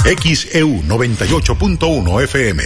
XEU 98.1 FM.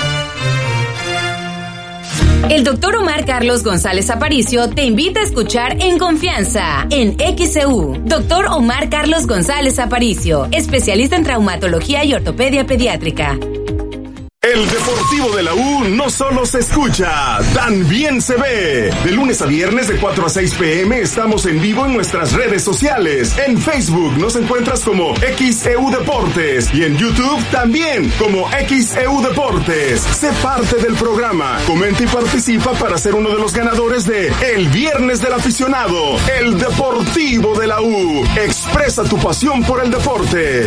El doctor Omar Carlos González Aparicio te invita a escuchar En Confianza, en XEU. Doctor Omar Carlos González Aparicio, especialista en traumatología y ortopedia pediátrica. El Deportivo de la U no solo se escucha, también se ve. De lunes a viernes de 4 a 6 p.m. estamos en vivo en nuestras redes sociales. En Facebook nos encuentras como XEU Deportes y en YouTube también como XEU Deportes. Sé parte del programa, comenta y participa para ser uno de los ganadores de El Viernes del Aficionado, el Deportivo de la U. Expresa tu pasión por el deporte.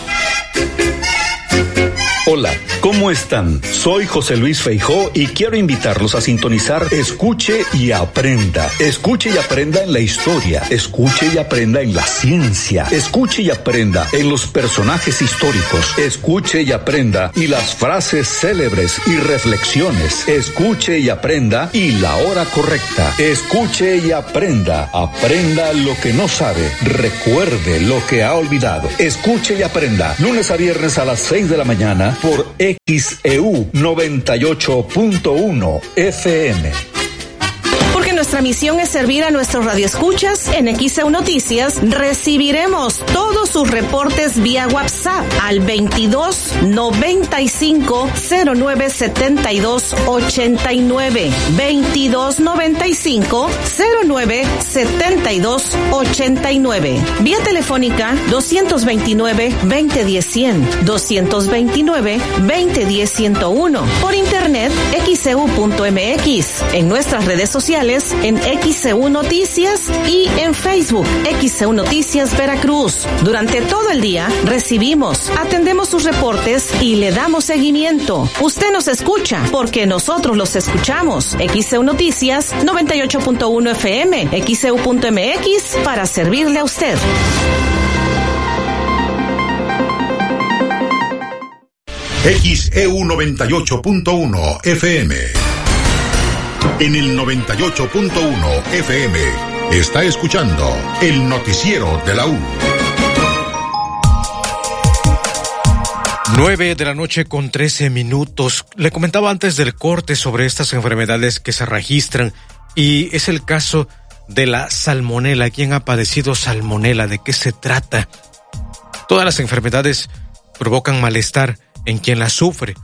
Hola, ¿cómo están? Soy José Luis Feijó y quiero invitarlos a sintonizar Escuche y Aprenda. Escuche y aprenda en la historia, escuche y aprenda en la ciencia, escuche y aprenda en los personajes históricos, escuche y aprenda y las frases célebres y reflexiones, escuche y aprenda y la hora correcta, escuche y aprenda, aprenda lo que no sabe, recuerde lo que ha olvidado, escuche y aprenda, lunes a viernes a las 6 de la mañana, por XEU 98.1 FM. Porque nuestra misión es servir a nuestros radioescuchas, en XEU Noticias recibiremos todos sus reportes vía WhatsApp al 22 95 09 72 89 22 95 09 72 89, vía telefónica 229 2010 100 229 2010 101, por internet xeu.mx, en nuestras redes sociales en XEU Noticias y en Facebook XEU Noticias Veracruz. Durante todo el día recibimos, atendemos sus reportes y le damos seguimiento. Usted nos escucha porque nosotros los escuchamos. XEU Noticias 98.1 FM, XEU.mx, para servirle a usted. XEU 98.1 FM. En el 98.1 FM está escuchando el noticiero de la U. 9:13 a.m. Le comentaba antes del corte sobre estas enfermedades que se registran y es el caso de la salmonela. ¿Quién ha padecido salmonela? ¿De qué se trata? Todas las enfermedades provocan malestar en quien las sufre.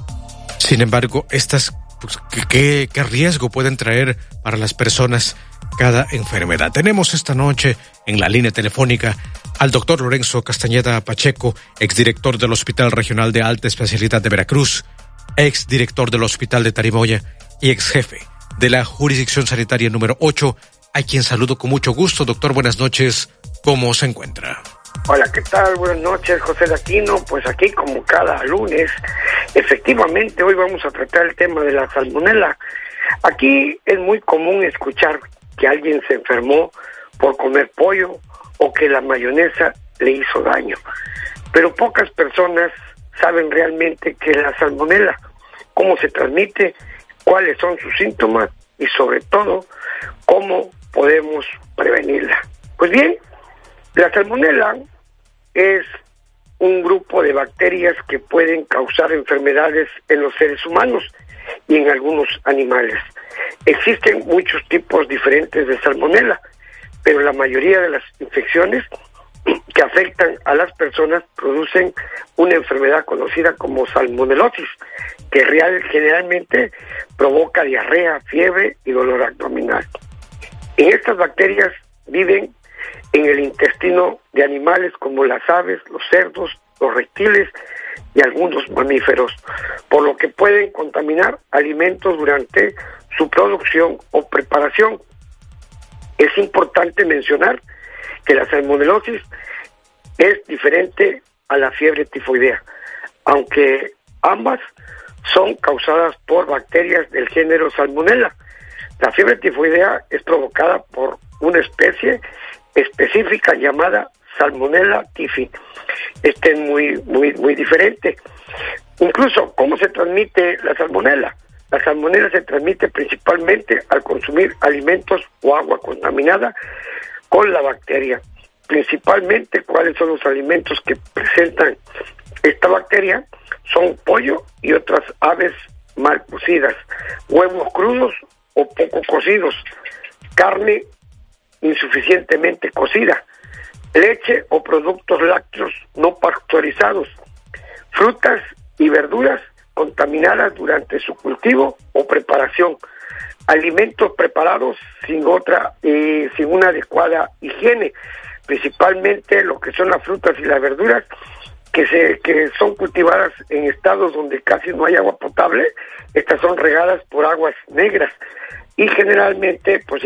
Sin embargo, estas pues, ¿qué riesgo pueden traer para las personas cada enfermedad? Tenemos esta noche en la línea telefónica al doctor Lorenzo Castañeda Pacheco, exdirector del Hospital Regional de Alta Especialidad de Veracruz, exdirector del Hospital de Tariboya y exjefe de la Jurisdicción Sanitaria número 8, a quien saludo con mucho gusto. Doctor, buenas noches. ¿Cómo se encuentra? Hola, ¿qué tal? Buenas noches, José Aquino. Pues aquí, como cada lunes, efectivamente, hoy vamos a tratar el tema de la salmonela. Aquí es muy común escuchar que alguien se enfermó por comer pollo o que la mayonesa le hizo daño. Pero pocas personas saben realmente qué es la salmonela, cómo se transmite, cuáles son sus síntomas y, sobre todo, cómo podemos prevenirla. Pues bien, la salmonela es un grupo de bacterias que pueden causar enfermedades en los seres humanos y en algunos animales. Existen muchos tipos diferentes de salmonela, pero la mayoría de las infecciones que afectan a las personas producen una enfermedad conocida como salmonelosis, que generalmente provoca diarrea, fiebre y dolor abdominal. En estas bacterias viven en el intestino de animales como las aves, los cerdos, los reptiles y algunos mamíferos, por lo que pueden contaminar alimentos durante su producción o preparación. Es importante mencionar que la salmonelosis es diferente a la fiebre tifoidea, aunque ambas son causadas por bacterias del género Salmonella. La fiebre tifoidea es provocada por una especie específica llamada Salmonella typhi. Este es muy diferente. Incluso, ¿cómo se transmite la salmonela? La salmonela se transmite principalmente al consumir alimentos o agua contaminada con la bacteria. Principalmente, ¿cuáles son los alimentos que presentan Esta bacteria son pollo y otras aves mal cocidas, huevos crudos o poco cocidos, carne insuficientemente cocida, leche o productos lácteos no pasteurizados, frutas y verduras contaminadas durante su cultivo o preparación, alimentos preparados sin una adecuada higiene, principalmente lo que son las frutas y las verduras que son cultivadas en estados donde casi no hay agua potable. Estas son regadas por aguas negras y generalmente pues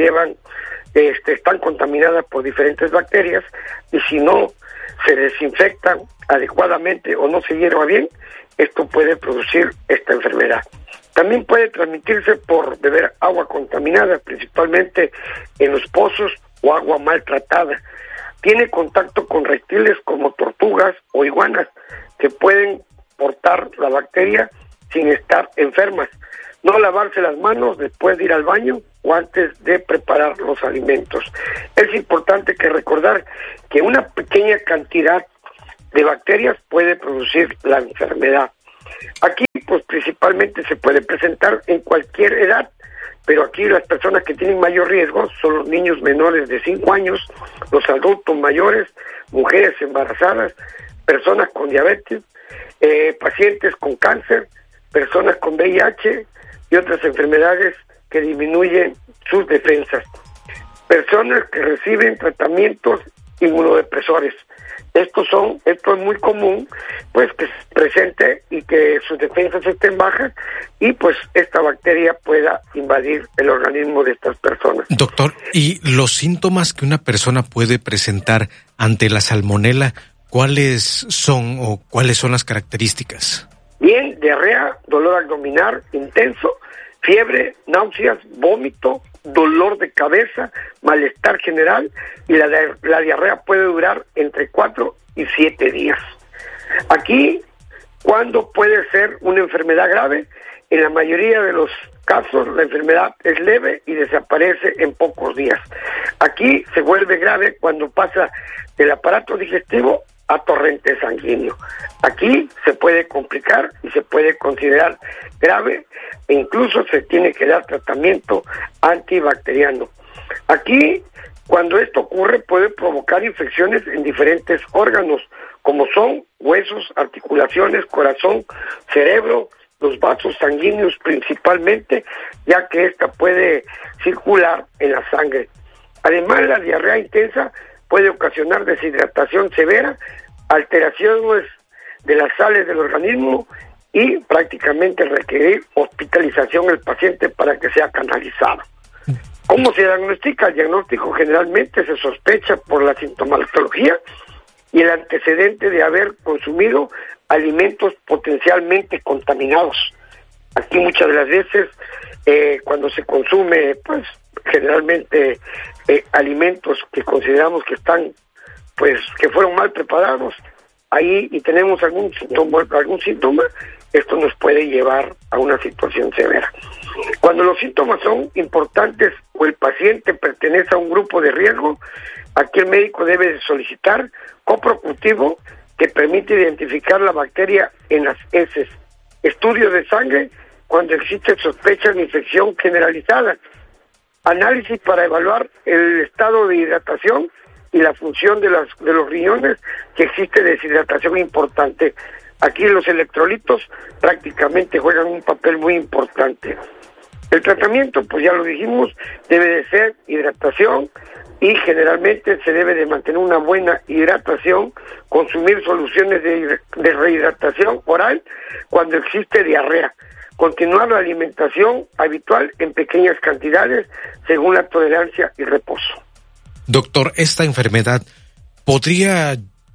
están contaminadas por diferentes bacterias, y si no se desinfectan adecuadamente o no se hierva bien, esto puede producir esta enfermedad. También puede transmitirse por beber agua contaminada, principalmente en los pozos o agua maltratada. Tiene contacto con reptiles como tortugas o iguanas que pueden portar la bacteria sin estar enfermas. No lavarse las manos después de ir al baño o antes de preparar los alimentos. Es importante recordar que una pequeña cantidad de bacterias puede producir la enfermedad. Aquí pues principalmente se puede presentar en cualquier edad, pero aquí las personas que tienen mayor riesgo son los niños menores de 5 años, los adultos mayores, mujeres embarazadas, personas con diabetes, pacientes con cáncer, personas con VIH y otras enfermedades que disminuyen sus defensas, personas que reciben tratamientos inmunodepresores. Esto es muy común, pues, que se presente y que sus defensas estén bajas y pues esta bacteria pueda invadir el organismo de estas personas. Doctor, ¿y los síntomas que una persona puede presentar ante la salmonela, cuáles son las características? Bien, diarrea, dolor abdominal intenso, fiebre, náuseas, vómito, dolor de cabeza, malestar general, y la diarrea puede durar entre 4 y 7 días. Aquí, ¿cuándo puede ser una enfermedad grave? En la mayoría de los casos la enfermedad es leve y desaparece en pocos días. Aquí se vuelve grave cuando pasa del aparato digestivo a torrente sanguíneo. Aquí se puede complicar y se puede considerar grave e incluso se tiene que dar tratamiento antibacteriano. Aquí, cuando esto ocurre, puede provocar infecciones en diferentes órganos, como son huesos, articulaciones, corazón, cerebro, los vasos sanguíneos principalmente, ya que esta puede circular en la sangre. Además, la diarrea intensa puede ocasionar deshidratación severa, alteraciones de las sales del organismo y prácticamente requerir hospitalización del paciente para que sea canalizado. ¿Cómo se diagnostica? El diagnóstico generalmente se sospecha por la sintomatología y el antecedente de haber consumido alimentos potencialmente contaminados. Aquí muchas de las veces cuando se consume, pues generalmente alimentos que consideramos que están, pues que fueron mal preparados, ahí y tenemos algún síntoma, esto nos puede llevar a una situación severa. Cuando los síntomas son importantes o el paciente pertenece a un grupo de riesgo, aquí el médico debe solicitar coprocultivo que permite identificar la bacteria en las heces, estudios de sangre cuando existe sospecha de infección generalizada, análisis para evaluar el estado de hidratación y la función de los riñones, que existe deshidratación importante. Aquí los electrolitos prácticamente juegan un papel muy importante. El tratamiento, pues ya lo dijimos, debe de ser hidratación y generalmente se debe de mantener una buena hidratación, consumir soluciones de rehidratación oral cuando existe diarrea, continuar la alimentación habitual en pequeñas cantidades según la tolerancia y reposo. Doctor, ¿esta enfermedad podría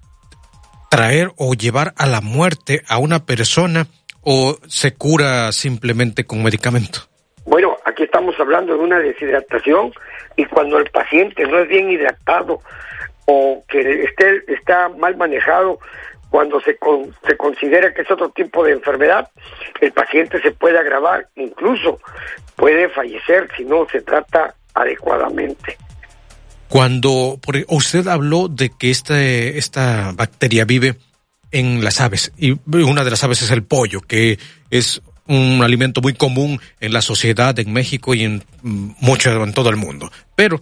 traer o llevar a la muerte a una persona o se cura simplemente con medicamento? Bueno, aquí estamos hablando de una deshidratación y cuando el paciente no es bien hidratado o que está mal manejado, cuando se considera que es otro tipo de enfermedad, el paciente se puede agravar, incluso puede fallecer si no se trata adecuadamente. Cuando usted habló de que esta bacteria vive en las aves, y una de las aves es el pollo, que es un alimento muy común en la sociedad, en México y en todo el mundo. Pero,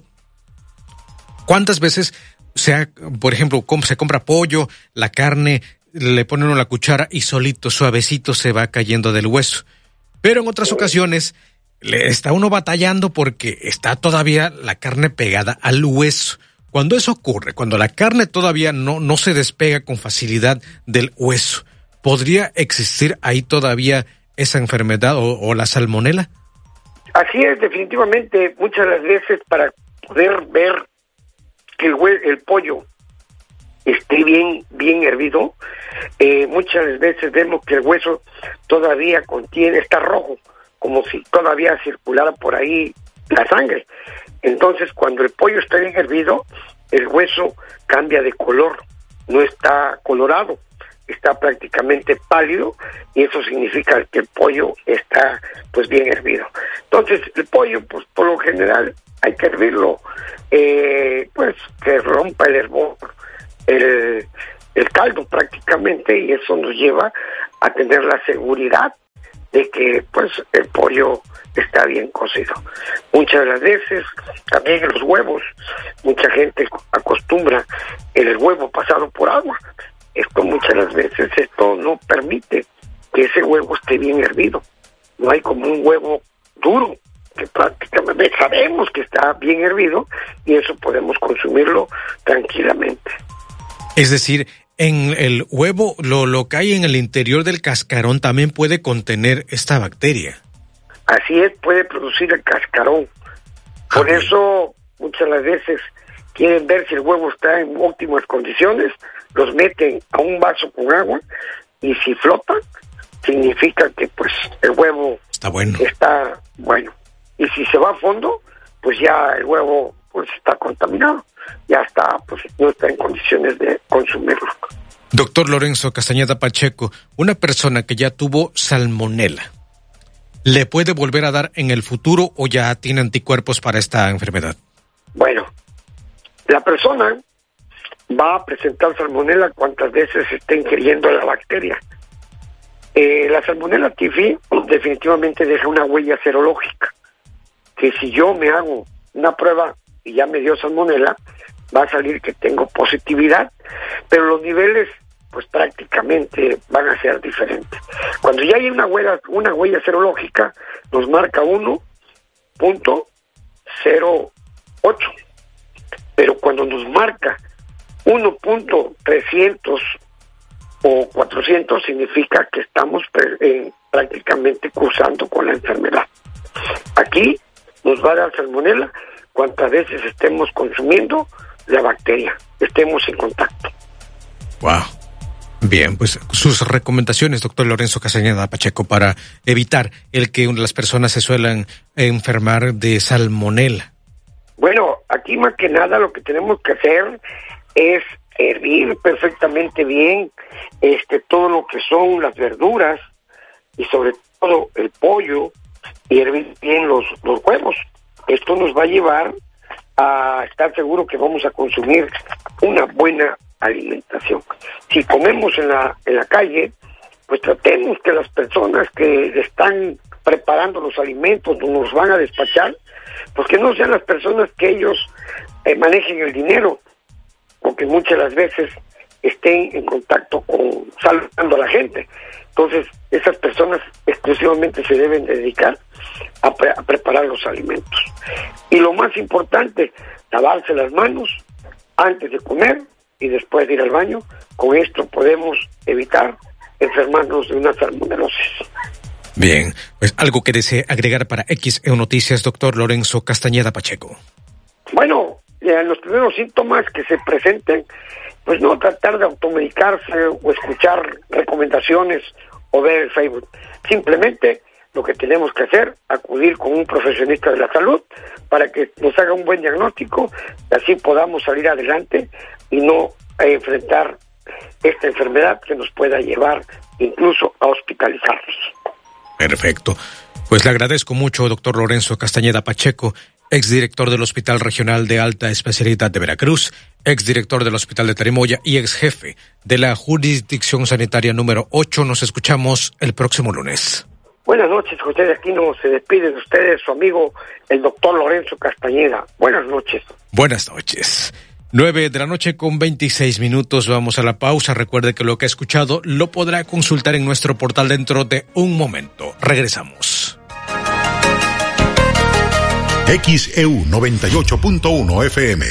¿cuántas veces por ejemplo, se compra pollo, la carne, le ponen uno la cuchara y solito, suavecito, se va cayendo del hueso? Pero en otras ocasiones le está uno batallando porque está todavía la carne pegada al hueso. Cuando eso ocurre, cuando la carne todavía no se despega con facilidad del hueso, ¿podría existir ahí todavía esa enfermedad o la salmonela? Así es, definitivamente, muchas de las veces para poder ver que el pollo esté bien hervido, muchas veces vemos que el hueso todavía está rojo, como si todavía circulara por ahí la sangre. Entonces, cuando el pollo está bien hervido, el hueso cambia de color, no está colorado, está prácticamente pálido, y eso significa que el pollo está pues bien hervido. Entonces, el pollo, pues por lo general hay que hervirlo, pues que rompa el hervor, el caldo prácticamente, y eso nos lleva a tener la seguridad de que pues el pollo está bien cocido. Muchas de las veces también en los huevos, mucha gente acostumbra el huevo pasado por agua. Muchas de las veces esto no permite que ese huevo esté bien hervido. No hay como un huevo duro, que prácticamente sabemos que está bien hervido, y eso podemos consumirlo tranquilamente. Es decir, en el huevo, lo que hay en el interior del cascarón también puede contener esta bacteria. Así es, puede producir el cascarón. Por eso muchas de las veces quieren ver si el huevo está en óptimas condiciones, los meten a un vaso con agua, y si flota, significa que pues el huevo está bueno. Y si se va a fondo, pues ya el huevo pues está contaminado, ya está, pues no está en condiciones de consumirlo. Doctor Lorenzo Castañeda Pacheco, una persona que ya tuvo salmonela, ¿le puede volver a dar en el futuro o ya tiene anticuerpos para esta enfermedad? Bueno, la persona va a presentar salmonela cuantas veces esté ingiriendo la bacteria. La salmonela tifi definitivamente deja una huella serológica, que si yo me hago una prueba y ya me dio salmonela, va a salir que tengo positividad, pero los niveles pues prácticamente van a ser diferentes. Cuando ya hay una huella serológica, nos marca 1.08, pero cuando nos marca 1.300 o 400, significa que estamos prácticamente cursando con la enfermedad. Aquí nos va a dar salmonela cuantas veces estemos consumiendo la bacteria, estemos en contacto. Wow. Bien, pues sus recomendaciones, doctor Lorenzo Castañeda Pacheco, para evitar el que las personas se suelan enfermar de salmonela. Bueno, aquí más que nada lo que tenemos que hacer es hervir perfectamente bien todo lo que son las verduras, y sobre todo el pollo, y hervir bien los huevos. Esto nos va a llevar a estar seguro que vamos a consumir una buena alimentación. Si comemos en la calle, pues tratemos que las personas que están preparando los alimentos nos van a despachar, pues que no sean las personas que ellos manejen el dinero, porque muchas de las veces estén en contacto saludando a la gente. Entonces, esas personas exclusivamente se deben dedicar a preparar los alimentos. Y lo más importante, lavarse las manos antes de comer y después de ir al baño. Con esto podemos evitar enfermarnos de una salmonelosis. Bien, pues algo que desee agregar para XEU Noticias, doctor Lorenzo Castañeda Pacheco. Bueno, los primeros síntomas que se presenten, pues no tratar de automedicarse o escuchar recomendaciones o ver el Facebook. Simplemente lo que tenemos que hacer, acudir con un profesionista de la salud para que nos haga un buen diagnóstico, y así podamos salir adelante y no enfrentar esta enfermedad que nos pueda llevar incluso a hospitalizarnos. Perfecto. Pues le agradezco mucho, doctor Lorenzo Castañeda Pacheco, exdirector del Hospital Regional de Alta Especialidad de Veracruz, exdirector del Hospital de Tarimoya y ex jefe de la Jurisdicción Sanitaria número 8. Nos escuchamos el próximo lunes. Buenas noches, José Aquino. Se despide de ustedes su amigo, el doctor Lorenzo Castañeda. Buenas noches. Buenas noches. 9:26 p.m. Vamos a la pausa. Recuerde que lo que ha escuchado lo podrá consultar en nuestro portal dentro de un momento. Regresamos. XEU 98.1 FM.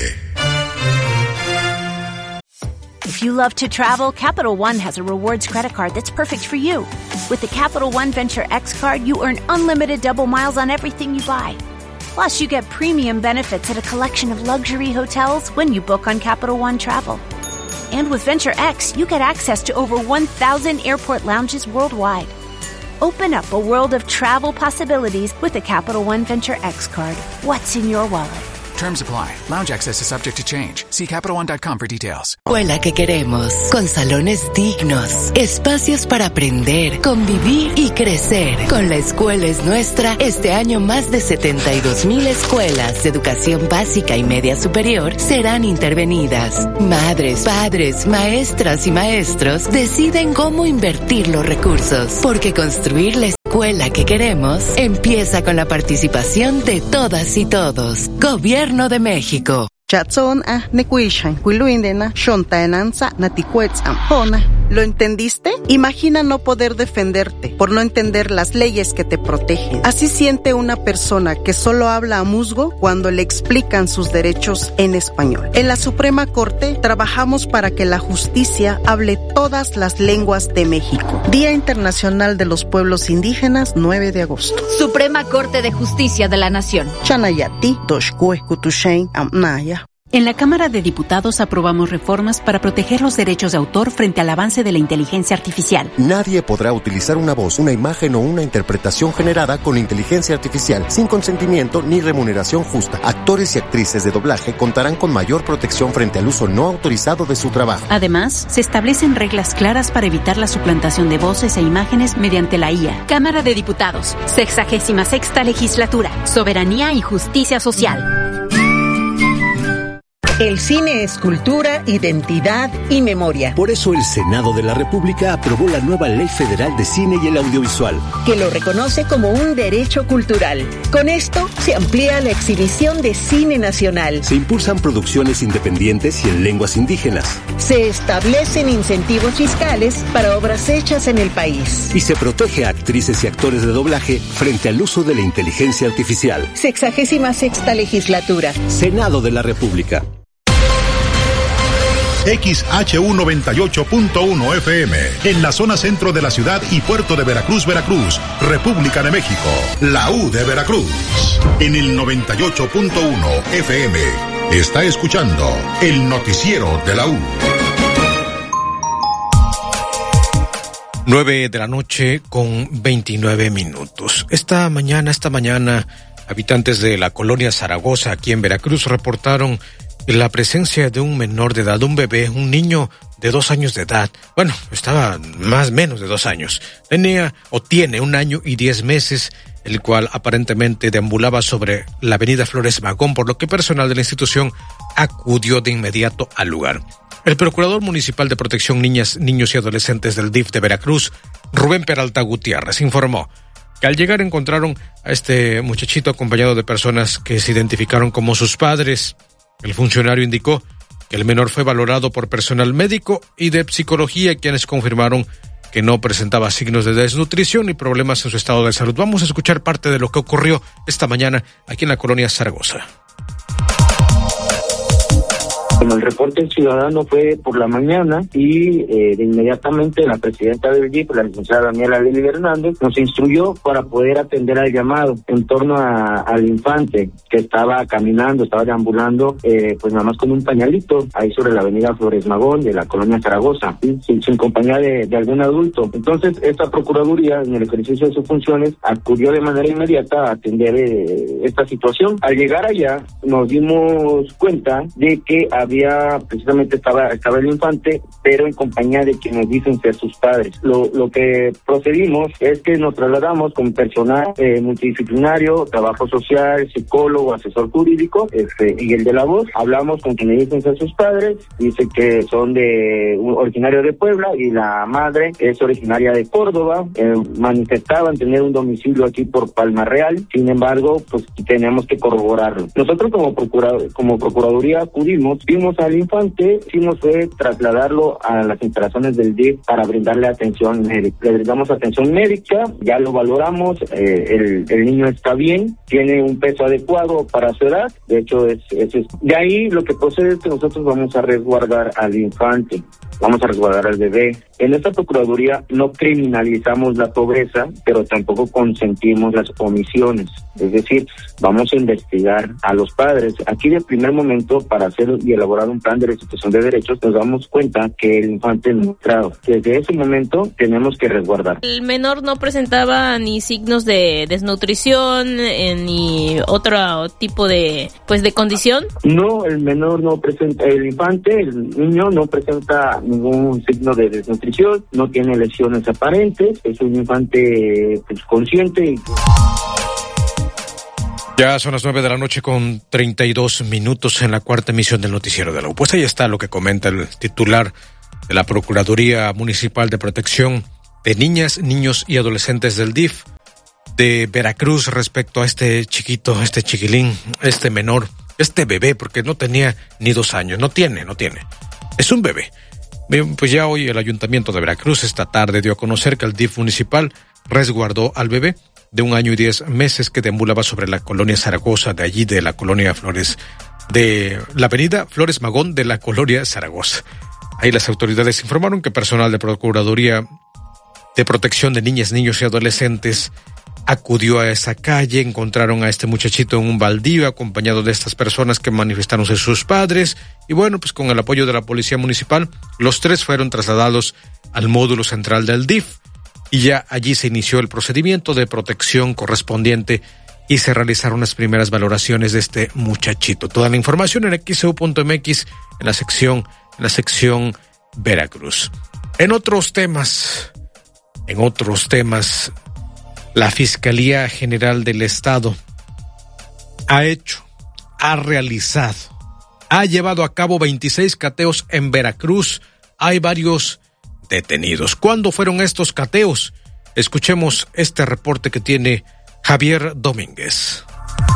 If you love to travel, Capital One has a rewards credit card that's perfect for you. With the Capital One Venture X card, you earn unlimited double miles on everything you buy. Plus, you get premium benefits at a collection of luxury hotels when you book on Capital One Travel. And with Venture X, you get access to over 1,000 airport lounges worldwide. Open up a world of travel possibilities with the Capital One Venture X card. What's in your wallet? Terms apply. Lounge access is subject to change. See CapitalOne.com for details. Escuela que queremos, con salones dignos, espacios para aprender, convivir y crecer. Con La Escuela es Nuestra, este año más de 72,000 escuelas de educación básica y media superior serán intervenidas. Madres, padres, maestras y maestros deciden cómo invertir los recursos, porque construir la escuela que queremos empieza con la participación de todas y todos. Gobierno de México. ¿Lo entendiste? Imagina no poder defenderte por no entender las leyes que te protegen. Así siente una persona que solo habla a musgo cuando le explican sus derechos en español. En la Suprema Corte trabajamos para que la justicia hable todas las lenguas de México. Día Internacional de los Pueblos Indígenas, 9 de agosto. Suprema Corte de Justicia de la Nación. Chanayati, Doshkue, Kutushen, Amnaya. En la Cámara de Diputados aprobamos reformas para proteger los derechos de autor frente al avance de la inteligencia artificial. Nadie podrá utilizar una voz, una imagen o una interpretación generada con inteligencia artificial sin consentimiento ni remuneración justa. Actores y actrices de doblaje contarán con mayor protección frente al uso no autorizado de su trabajo. Además, se establecen reglas claras para evitar la suplantación de voces e imágenes mediante la IA. Cámara de Diputados, 66ª Legislatura, Soberanía y Justicia Social. El cine es cultura, identidad y memoria. Por eso el Senado de la República aprobó la nueva Ley Federal de Cine y el Audiovisual, que lo reconoce como un derecho cultural. Con esto se amplía la exhibición de cine nacional. Se impulsan producciones independientes y en lenguas indígenas. Se establecen incentivos fiscales para obras hechas en el país. Y se protege a actrices y actores de doblaje frente al uso de la inteligencia artificial. 66ª Legislatura. Senado de la República. XHU 98.1 FM, en la zona centro de la ciudad y puerto de Veracruz, Veracruz, República de México, la U de Veracruz. En el 98.1 FM, está escuchando el noticiero de la U. 9:29 p.m. Esta mañana, habitantes de la colonia Zaragoza, aquí en Veracruz, reportaron la presencia de un menor de edad, un bebé, un niño de 2 años de edad. Bueno, estaba menos de 2 años. Tiene 1 año y 10 meses, el cual aparentemente deambulaba sobre la avenida Flores Magón, por lo que personal de la institución acudió de inmediato al lugar. El procurador municipal de protección niños y adolescentes del DIF de Veracruz, Rubén Peralta Gutiérrez, informó que al llegar encontraron a este muchachito acompañado de personas que se identificaron como sus padres. El funcionario indicó que el menor fue valorado por personal médico y de psicología, quienes confirmaron que no presentaba signos de desnutrición ni problemas en su estado de salud. Vamos a escuchar parte de lo que ocurrió esta mañana aquí en la colonia Zaragoza. Como el reporte ciudadano fue por la mañana y de inmediatamente la presidenta del DIF, la licenciada Daniela Lili Hernández, nos instruyó para poder atender al llamado en torno al infante que estaba caminando, estaba deambulando, pues nada más con un pañalito ahí sobre la avenida Flores Magón de la colonia Zaragoza, sin compañía de algún adulto. Entonces esta procuraduría, en el ejercicio de sus funciones, acudió de manera inmediata a atender esta situación. Al llegar allá nos dimos cuenta de que había precisamente estaba el infante, pero en compañía de quienes dicen ser sus padres. Lo que procedimos es que nos trasladamos con personal multidisciplinario, trabajo social, psicólogo, asesor jurídico, y el de la voz. Hablamos con quienes dicen ser sus padres, dice que son originario de Puebla y la madre es originaria de Córdoba. Manifestaban tener un domicilio aquí por Palma Real, sin embargo, pues tenemos que corroborarlo. Nosotros como Procuraduría acudimos, vimos al infante, sí nos fue trasladarlo a las instalaciones del DIF para brindarle atención médica. Le brindamos atención médica, ya lo valoramos, el niño está bien, tiene un peso adecuado para su edad, de hecho es de ahí lo que procede es que nosotros vamos a resguardar al infante, vamos a resguardar al bebé. En esta Procuraduría no criminalizamos la pobreza, pero tampoco consentimos las omisiones. Es decir, vamos a investigar a los padres. Aquí de primer momento, para hacer y elaborar un plan de restitución de derechos, nos damos cuenta que el infante es nutrado. Desde ese momento tenemos que resguardar. El menor no presentaba ni signos de desnutrición, ni otro tipo de condición. No, el menor no presenta, el niño no presenta ningún signo de desnutrición, no tiene lesiones aparentes, es un infante consciente. Ya son las 9:32 p.m. en la cuarta emisión del noticiero de la U. Pues ahí está lo que comenta el titular de la Procuraduría Municipal de Protección de Niñas, Niños y Adolescentes del DIF de Veracruz respecto a este chiquito, este chiquilín, este menor, este bebé, porque no tenía ni 2 años, no tiene. Es un bebé. Bien, pues ya hoy el Ayuntamiento de Veracruz esta tarde dio a conocer que el DIF municipal resguardó al bebé de 1 año y 10 meses que deambulaba sobre la colonia Zaragoza, de allí de la colonia Flores, de la avenida Flores Magón de la colonia Zaragoza. Ahí las autoridades informaron que personal de Procuraduría de Protección de Niñas, Niños y Adolescentes acudió a esa calle, encontraron a este muchachito en un baldío acompañado de estas personas que manifestaron ser sus padres y bueno, pues con el apoyo de la Policía Municipal, los 3 fueron trasladados al módulo central del DIF y ya allí se inició el procedimiento de protección correspondiente y se realizaron las primeras valoraciones de este muchachito. Toda la información en xeu.mx en la sección Veracruz. En otros temas, la Fiscalía General del Estado ha llevado a cabo 26 cateos en Veracruz. Hay varios detenidos. ¿Cuándo fueron estos cateos? Escuchemos este reporte que tiene Javier Domínguez.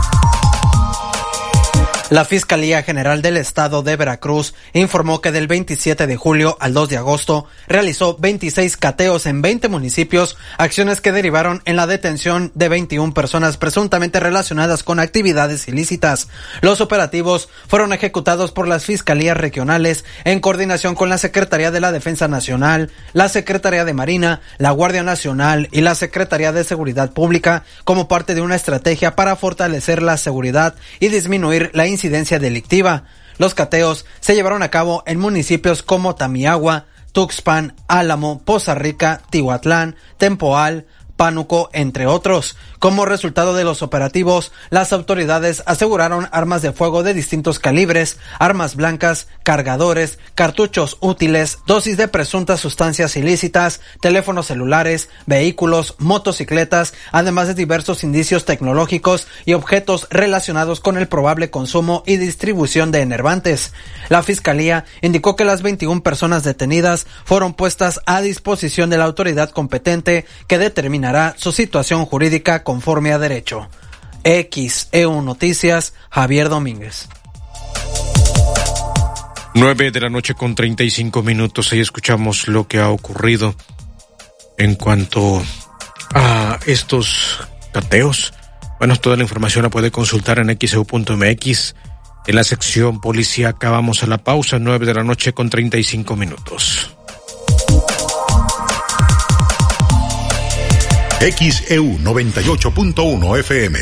La Fiscalía General del Estado de Veracruz informó que del 27 de julio al 2 de agosto realizó 26 cateos en 20 municipios, acciones que derivaron en la detención de 21 personas presuntamente relacionadas con actividades ilícitas. Los operativos fueron ejecutados por las fiscalías regionales en coordinación con la Secretaría de la Defensa Nacional, la Secretaría de Marina, la Guardia Nacional y la Secretaría de Seguridad Pública como parte de una estrategia para fortalecer la seguridad y disminuir la incidencia delictiva. Los cateos se llevaron a cabo en municipios como Tamiagua, Tuxpan, Álamo, Poza Rica, Tihuatlán, Tempoal, Pánuco, entre otros. Como resultado de los operativos, las autoridades aseguraron armas de fuego de distintos calibres, armas blancas, cargadores, cartuchos útiles, dosis de presuntas sustancias ilícitas, teléfonos celulares, vehículos, motocicletas, además de diversos indicios tecnológicos y objetos relacionados con el probable consumo y distribución de enervantes. La Fiscalía indicó que las 21 personas detenidas fueron puestas a disposición de la autoridad competente que determinará su situación jurídica conforme a derecho. XEU Noticias, Javier Domínguez. 9:35 p.m. Ahí escuchamos lo que ha ocurrido en cuanto a estos cateos. Bueno, toda la información la puede consultar en xeu.mx en la sección policíaca. Vamos a la pausa, 9:35 p.m. XEU 98.1 FM.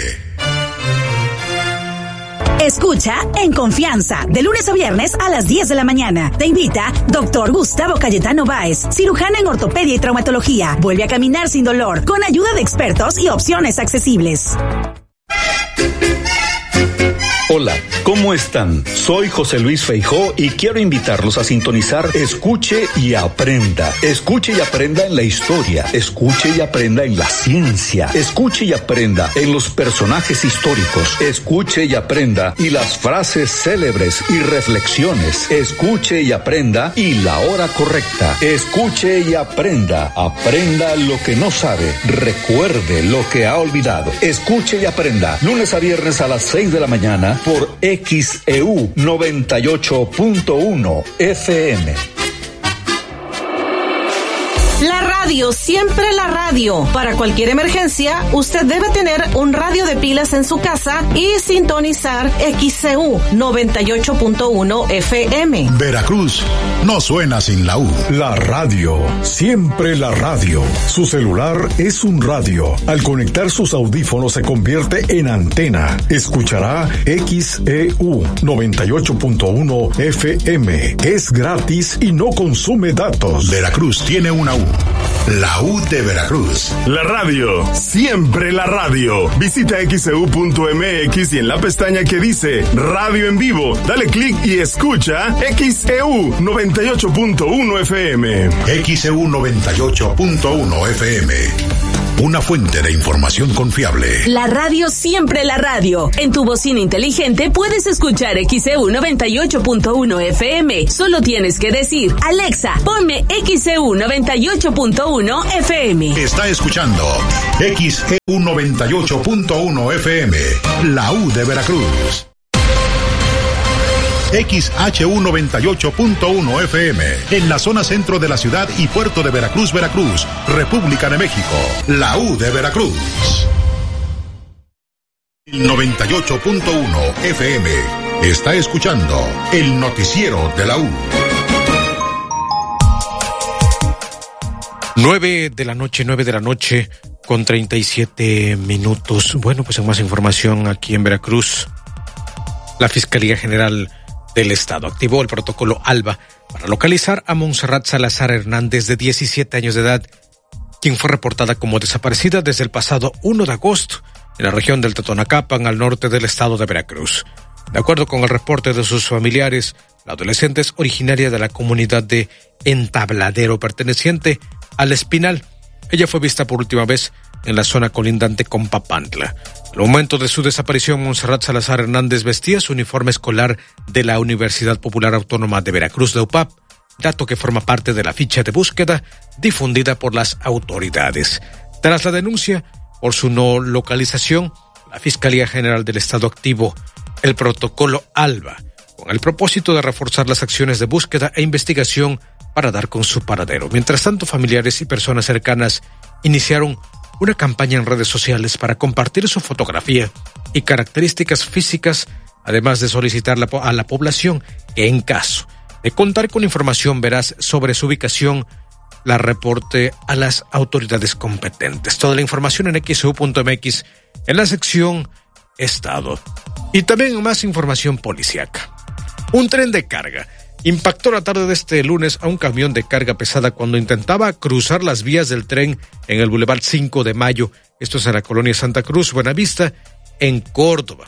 Escucha En Confianza, de lunes a viernes a las 10 de la mañana. Te invita Dr. Gustavo Cayetano Báez, cirujano en ortopedia y traumatología. Vuelve a caminar sin dolor, con ayuda de expertos y opciones accesibles. Hola, ¿cómo están? Soy José Luis Feijó y quiero invitarlos a sintonizar Escuche y Aprenda. Escuche y aprenda en la historia, escuche y aprenda en la ciencia, escuche y aprenda en los personajes históricos, escuche y aprenda y las frases célebres y reflexiones, escuche y aprenda y la hora correcta, escuche y aprenda, aprenda lo que no sabe, recuerde lo que ha olvidado, escuche y aprenda, lunes a viernes a las 6 de la mañana por XEU 98.1 FM. La radio, siempre la radio. Para cualquier emergencia, usted debe tener un radio de pilas en su casa y sintonizar XCU 98.1 FM. Veracruz no suena sin la U. La radio, siempre la radio. Su celular es un radio. Al conectar sus audífonos se convierte en antena. Escuchará XEU 98.1 FM. Es gratis y no consume datos. Veracruz tiene una U. La U de Veracruz. La radio, siempre la radio. Visita xeu.mx y en la pestaña que dice Radio en Vivo, dale clic y escucha XEU 98.1 FM. XEU 98.1 FM. Una fuente de información confiable. La radio, siempre la radio. En tu bocina inteligente puedes escuchar XEU 98.1 FM. Solo tienes que decir, Alexa, ponme XEU 98.1 FM. Está escuchando XEU 98.1 FM. La U de Veracruz. XHU 98.1 FM, en la zona centro de la ciudad y puerto de Veracruz, Veracruz, República de México, la U de Veracruz. 98.1 FM, está escuchando el noticiero de la U. 9 de la noche, con 37 minutos. Bueno, pues en más información aquí en Veracruz, la Fiscalía General del Estado activó el protocolo ALBA para localizar a Montserrat Salazar Hernández, de 17 años de edad, quien fue reportada como desaparecida desde el pasado 1 de agosto en la región del Totonacapan, al norte del estado de Veracruz. De acuerdo con el reporte de sus familiares, la adolescente es originaria de la comunidad de Entabladero, perteneciente al Espinal. Ella fue vista por última vez en la zona colindante con Papantla. Al momento de su desaparición, Montserrat Salazar Hernández vestía su uniforme escolar de la Universidad Popular Autónoma de Veracruz, la UPAP, dato que forma parte de la ficha de búsqueda difundida por las autoridades. Tras la denuncia por su no localización, la Fiscalía General del Estado activó el protocolo ALBA con el propósito de reforzar las acciones de búsqueda e investigación para dar con su paradero. Mientras tanto, familiares y personas cercanas iniciaron una campaña en redes sociales para compartir su fotografía y características físicas, además de solicitar a la población que, en caso de contar con información veraz sobre su ubicación, la reporte a las autoridades competentes. Toda la información en xu.mx en la sección Estado. Y también más información policíaca. Un tren de carga impactó la tarde de este lunes a un camión de carga pesada cuando intentaba cruzar las vías del tren en el Boulevard 5 de Mayo. Esto es en la colonia Santa Cruz, Buenavista, en Córdoba.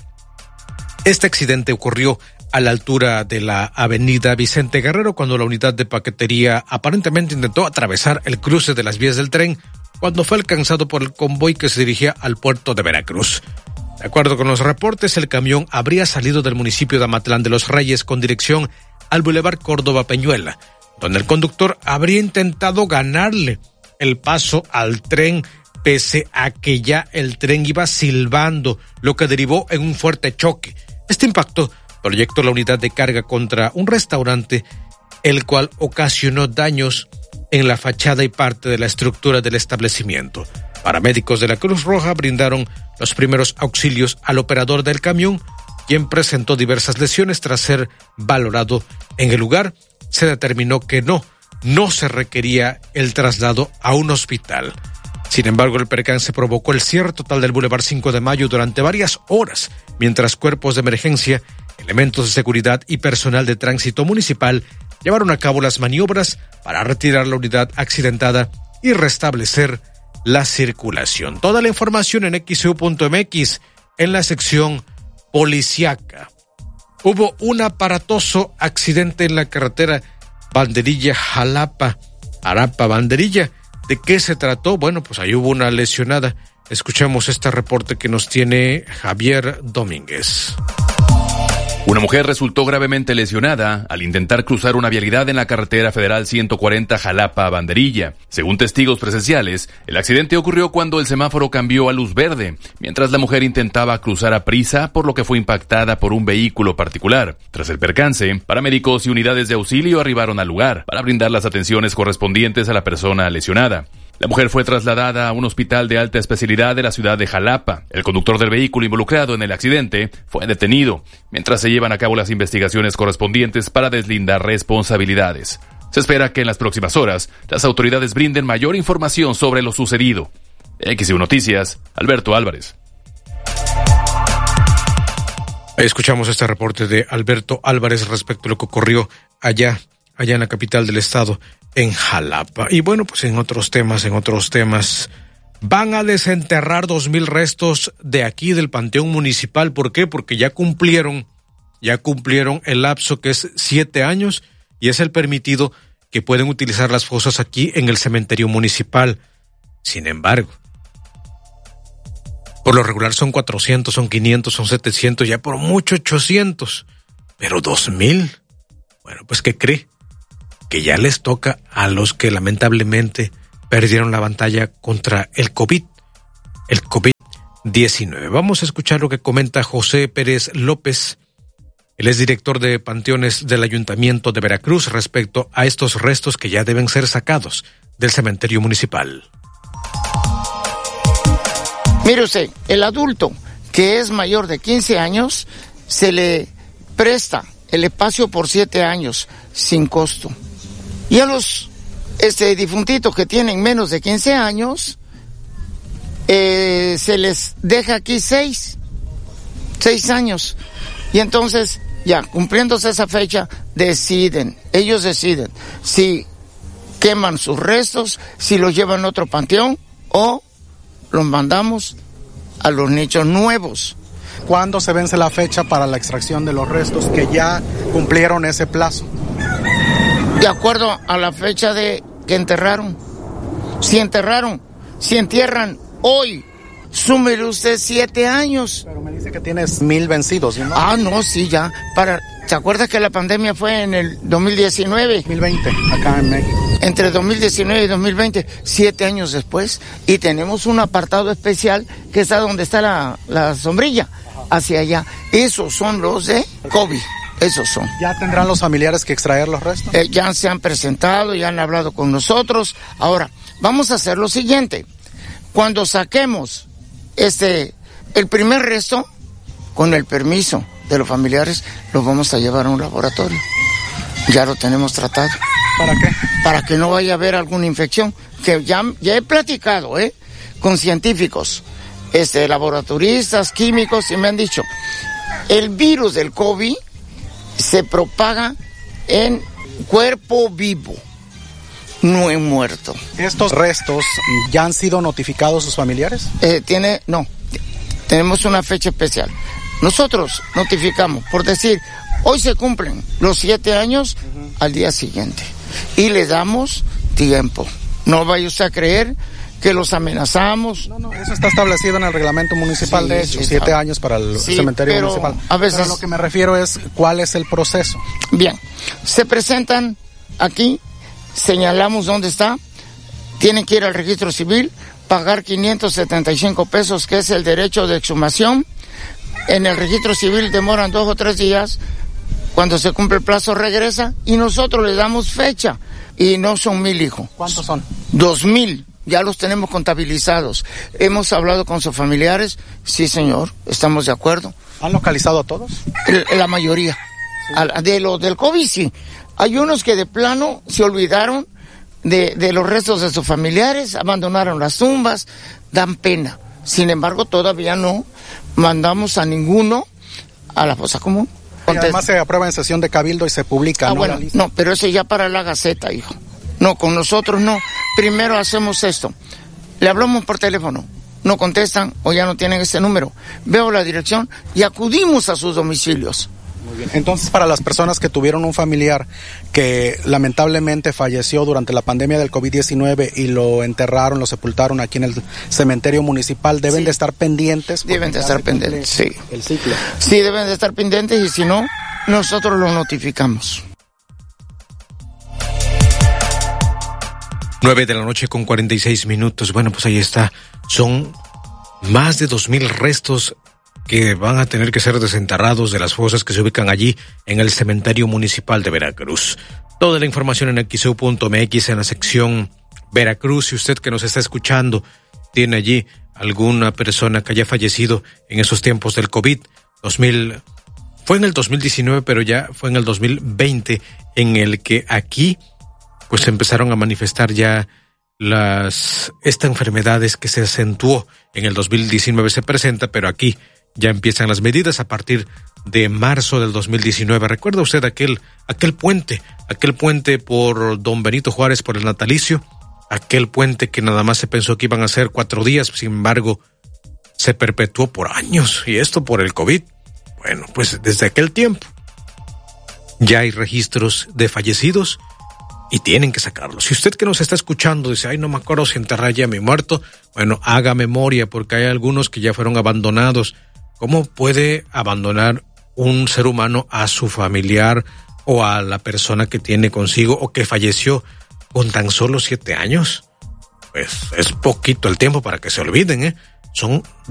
Este accidente ocurrió a la altura de la avenida Vicente Guerrero cuando la unidad de paquetería aparentemente intentó atravesar el cruce de las vías del tren cuando fue alcanzado por el convoy que se dirigía al puerto de Veracruz. De acuerdo con los reportes, el camión habría salido del municipio de Amatlán de los Reyes con dirección al Boulevard Córdoba Peñuela, donde el conductor habría intentado ganarle el paso al tren, pese a que ya el tren iba silbando, lo que derivó en un fuerte choque. Este impacto proyectó la unidad de carga contra un restaurante, el cual ocasionó daños en la fachada y parte de la estructura del establecimiento. Paramédicos de la Cruz Roja brindaron los primeros auxilios al operador del camión, quien presentó diversas lesiones. Tras ser valorado en el lugar, se determinó que no se requería el traslado a un hospital. Sin embargo, el percance provocó el cierre total del Boulevard 5 de Mayo durante varias horas, mientras cuerpos de emergencia, elementos de seguridad y personal de tránsito municipal llevaron a cabo las maniobras para retirar la unidad accidentada y restablecer la circulación. Toda la información en xu.mx en la sección policíaca. Hubo un aparatoso accidente en la carretera Banderilla-Jalapa, Arapa-Banderilla. ¿De qué se trató? Bueno, pues ahí hubo una lesionada. Escuchemos este reporte que nos tiene Javier Domínguez. Una mujer resultó gravemente lesionada al intentar cruzar una vialidad en la carretera federal 140 Jalapa-Banderilla. Según testigos presenciales, el accidente ocurrió cuando el semáforo cambió a luz verde, mientras la mujer intentaba cruzar a prisa, por lo que fue impactada por un vehículo particular. Tras el percance, paramédicos y unidades de auxilio arribaron al lugar para brindar las atenciones correspondientes a la persona lesionada. La mujer fue trasladada a un hospital de alta especialidad de la ciudad de Jalapa. El conductor del vehículo involucrado en el accidente fue detenido, mientras se llevan a cabo las investigaciones correspondientes para deslindar responsabilidades. Se espera que en las próximas horas las autoridades brinden mayor información sobre lo sucedido. XEU Noticias, Alberto Álvarez. Ahí escuchamos este reporte de Alberto Álvarez respecto a lo que ocurrió allá en la capital del estado, en Jalapa. Y bueno, pues en otros temas, van a desenterrar 2,000 restos de aquí del Panteón Municipal. ¿Por qué? Porque ya cumplieron el lapso, que es 7 años, y es el permitido que pueden utilizar las fosas aquí en el cementerio municipal. Sin embargo, por lo regular son 400, son 500, son 700, ya por mucho 800, pero 2,000. Bueno, pues ¿qué cree? Que ya les toca a los que lamentablemente perdieron la batalla contra el COVID-19. Vamos a escuchar lo que comenta José Pérez López. Él es director de Panteones del Ayuntamiento de Veracruz respecto a estos restos que ya deben ser sacados del cementerio municipal. Mire usted, el adulto que es mayor de 15 años se le presta el espacio por 7 años sin costo. Y a los difuntitos que tienen menos de 15 años, se les deja aquí 6 años. Y entonces, ya, cumpliéndose esa fecha, ellos deciden si queman sus restos, si los llevan a otro panteón o los mandamos a los nichos nuevos. ¿Cuándo se vence la fecha para la extracción de los restos que ya cumplieron ese plazo? De acuerdo a la fecha de que enterraron. Si entierran hoy, súmele usted 7 años. Pero me dice que tienes 1,000 vencidos, ¿no? Ah, no, sí, ya. ¿Te acuerdas que la pandemia fue en el 2019? 2020, acá en México. Entre 2019 y 2020, 7 años después, y tenemos un apartado especial que está donde está la sombrilla, hacia allá. Esos son los de COVID. Esos son. ¿Ya tendrán los familiares que extraer los restos? Ya se han presentado, ya han hablado con nosotros. Ahora, vamos a hacer lo siguiente. Cuando saquemos el primer resto, con el permiso de los familiares, los vamos a llevar a un laboratorio. Ya lo tenemos tratado. ¿Para qué? Para que no vaya a haber alguna infección. Que ya he platicado, con científicos, laboratoristas, químicos, y me han dicho, el virus del COVID se propaga en cuerpo vivo, no en muerto. ¿Estos restos ya han sido notificados sus familiares? Tenemos una fecha especial. Nosotros notificamos, por decir, hoy se cumplen los 7 años, al día siguiente. Y le damos tiempo. No vaya usted a creer que los amenazamos. No, eso está establecido en el reglamento municipal, sí, de hecho, 7 años para el cementerio municipal. A veces, pero lo que me refiero es, ¿cuál es el proceso? Bien, se presentan aquí, señalamos dónde está, tienen que ir al registro civil, pagar 575 pesos, que es el derecho de exhumación. En el registro civil demoran 2 o 3 días, cuando se cumple el plazo regresa, y nosotros le damos fecha, y no son 1,000, hijo. ¿Cuántos son? 2,000. Ya los tenemos contabilizados. Hemos hablado con sus familiares. Sí, señor, estamos de acuerdo. ¿Han localizado a todos? La mayoría. Sí. Del COVID, sí. Hay unos que de plano se olvidaron de los restos de sus familiares, abandonaron las tumbas, dan pena. Sin embargo, todavía no mandamos a ninguno a la fosa común. Y además se aprueba en sesión de cabildo y se publica. Bueno, no, pero eso ya para la Gaceta, hijo. No, con nosotros no. Primero hacemos esto. Le hablamos por teléfono. no contestan o ya no tienen ese número. Veo la dirección y acudimos a sus domicilios. Muy bien. Entonces, para las personas que tuvieron un familiar que lamentablemente falleció durante la pandemia del COVID-19 y lo enterraron, lo sepultaron aquí en el cementerio municipal, deben de estar pendientes. Deben de estar pendientes, sí. El ciclo. Sí, deben de estar pendientes y si no, nosotros lo notificamos. 9:46 a.m. Bueno, pues ahí está. Son más de 2,000 restos que van a tener que ser desenterrados de las fosas que se ubican allí en el cementerio municipal de Veracruz. Toda la información en xeu.mx en la sección Veracruz. Si usted que nos está escuchando tiene allí alguna persona que haya fallecido en esos tiempos del COVID, fue en el 2019, pero ya fue en el 2020 en el que aquí pues empezaron a manifestar ya esta enfermedades que se acentuó. En el 2019 se presenta, pero aquí ya empiezan las medidas a partir de marzo del 2019. ¿Recuerda usted aquel puente por Don Benito Juárez, por el natalicio? Aquel puente que nada más se pensó que iban a ser 4 días, sin embargo, se perpetuó por años, y esto por el COVID. Bueno, pues desde aquel tiempo ya hay registros de fallecidos y tienen que sacarlos. Si usted que nos está escuchando dice, ay, no me acuerdo si enterré ya a mi muerto, bueno, haga memoria, porque hay algunos que ya fueron abandonados. ¿Cómo puede abandonar un ser humano a su familiar o a la persona que tiene consigo o que falleció con tan solo 7 años? Pues es poquito el tiempo para que se olviden, Son